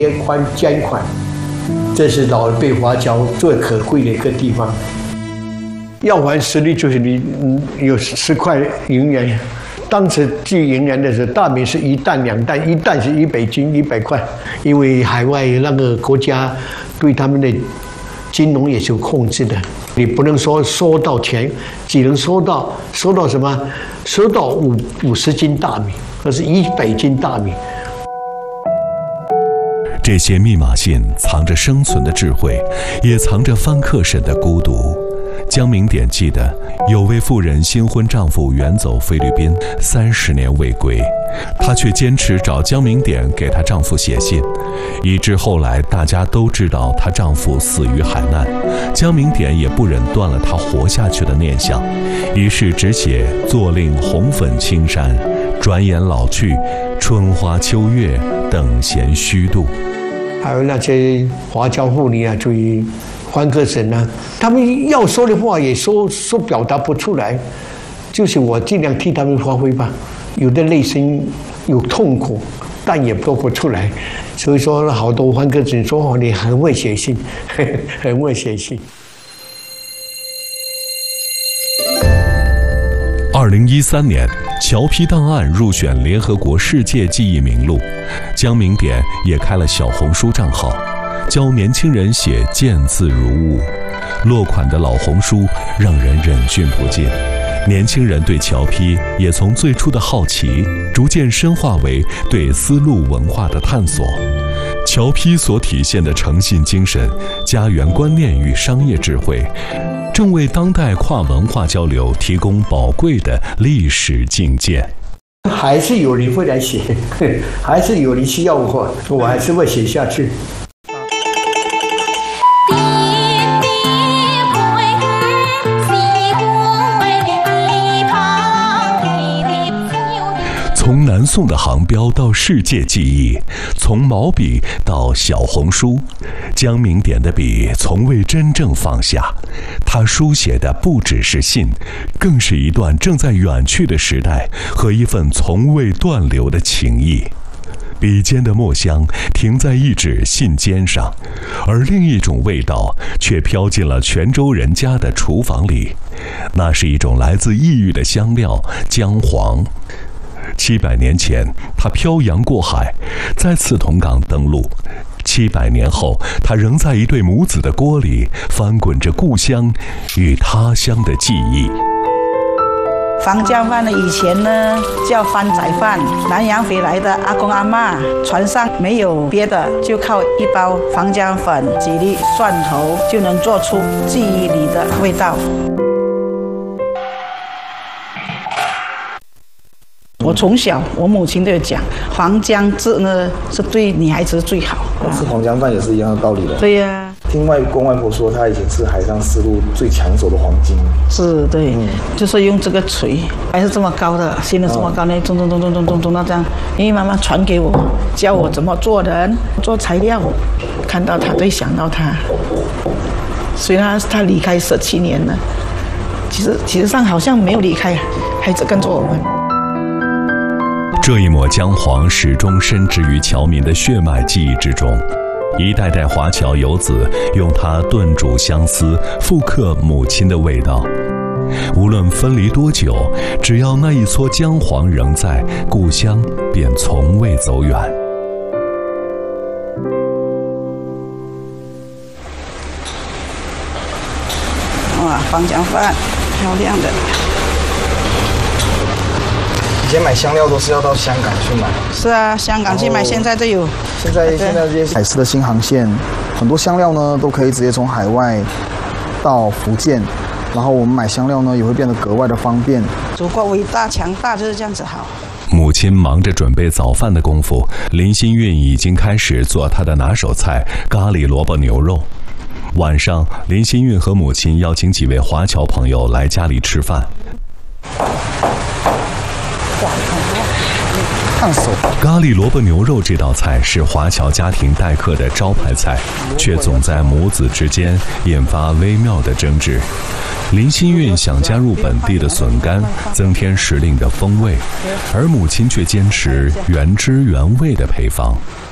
捐款，这是老一辈华侨最可贵的一个地方。要还实力，就是你有10块银元。当时计银元的时候，大米是1担2担，1担是1美金100块，因为海外那个国家对他们的金融也是有控制的，你不能说收到钱，只能收到什么？收到50斤大米，或是100斤大米。 这些密码信藏着生存的智慧，也藏着番克省的孤独。江明典记得，有位妇人新婚丈夫远走菲律宾30年未归，她却坚持找江明典给她丈夫写信，以致后来大家都知道她丈夫死于海难。江明典也不忍断了她活下去的念想，于是只写“坐令红粉青山，转眼老去，春花秋月，等闲虚度”。 还有那些华侨妇女啊，注意番克省啊，他们要说的话也说表达不出来，就是我尽量替他们发挥吧。有的内心有痛苦，但也说不出来。所以说，好多番克省说你很会写信，很会写信。 2013年，侨批档案入选联合国世界记忆名录，江明典也开了小红书账号，教年轻人写见字如晤。落款的老红书让人忍俊不禁，年轻人对侨批也从最初的好奇，逐渐深化为对丝路文化的探索。侨批所体现的诚信精神、家园观念与商业智慧，正为当代跨文化交流提供宝贵的历史境界。 还是有人会来写，还是有人需要我还是会写下去。 从南宋的航标到世界记忆，从毛笔到小红书，江明典的笔从未真正放下。他书写的不只是信，更是一段正在远去的时代和一份从未断流的情谊。笔尖的墨香停在一纸信笺上，而另一种味道却飘进了泉州人家的厨房里。那是一种来自异域的香料——姜黄。700年前，他漂洋过海，在刺桐港登陆。700年后，他仍在一对母子的锅里翻滚着故乡与他乡的记忆。 防江饭呢，以前呢叫番仔饭，南洋回来的阿公阿嬷，船上没有别的，就靠一包防江粉、几粒蒜头，就能做出记忆里的味道。我从小，我母亲都有讲，黄姜汁呢是对女孩子最好。 吃黄姜饭也是一样的道理的。 对呀。 听外公外婆说，她以前是海上丝路最抢手的黄金。 是，对，就是用这个锤，还是这么高的，现在这么高呢，咚到这样。因为妈妈传给我，教我怎么做人、做材料，看到她，对，想到她。虽然她离开17年了，其实上好像没有离开，还是跟着我们。 这一抹姜黄始终深植于侨民的血脉记忆之中，一代代华侨游子用它炖煮相思，复刻母亲的味道。无论分离多久，只要那一撮姜黄仍在，故乡便从未走远。 哇，防姜饭，漂亮的。 以前买香料都是要到香港去买。 是啊，香港去买，现在都有。 现在这些海事的新航线，很多香料呢都可以直接从海外到福建，然后我们买香料呢也会变得格外的方便。 祖国伟大强大就是这样子好。 母亲忙着准备早饭的功夫，林新运已经开始做她的拿手菜——咖喱萝卜牛肉。晚上，林新运和母亲邀请几位华侨朋友来家里吃饭。咖喱萝卜牛肉这道菜是华侨家庭待客的招牌菜，却总在母子之间引发微妙的争执。林新运想加入本地的笋干，增添时令的风味，而母亲却坚持原汁原味的配方。